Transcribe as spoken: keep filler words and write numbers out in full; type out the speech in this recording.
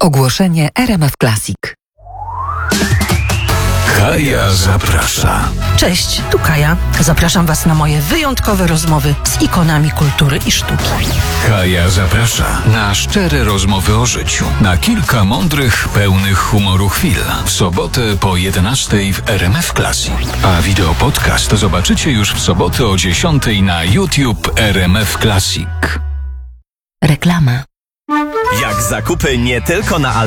Ogłoszenie R M F Classic. Kaja zaprasza. Cześć, tu Kaja. Zapraszam Was na moje wyjątkowe rozmowy z ikonami kultury i sztuki. Kaja zaprasza na szczere rozmowy o życiu. Na kilka mądrych, pełnych humoru chwil. W sobotę po jedenastej w R M F Classic. A wideo podcast zobaczycie już w sobotę o dziesiątej na YouTube R M F Classic. Reklama. Jak zakupy nie tylko na